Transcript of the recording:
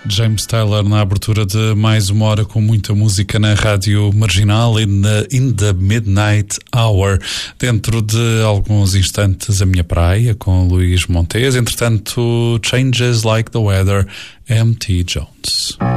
James Taylor na abertura de mais uma hora com muita música na Rádio Marginal in the Midnight Hour. Dentro de alguns instantes, A Minha Praia com Luís Montes. Entretanto, Changes Like the Weather, M.T. Jones.